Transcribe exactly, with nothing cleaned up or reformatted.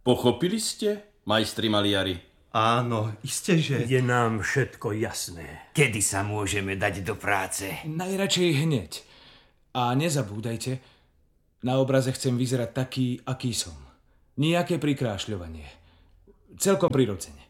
Pochopili ste, majstri maliari? Áno, iste, že... Je nám všetko jasné. Kedy sa môžeme dať do práce? Najradšej hneď. A nezabúdajte, na obraze chcem vyzerať taký, aký som. Nijaké prikrášľovanie. Celkom prirodzene.